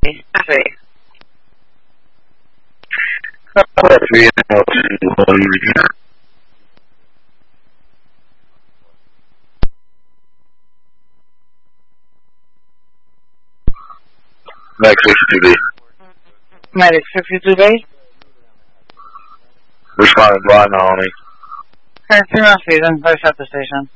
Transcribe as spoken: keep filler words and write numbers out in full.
Coffee. Coffee and one. Max sixty-two B. Medic fifty-two B. Responding blind only. Current female season, push up the station.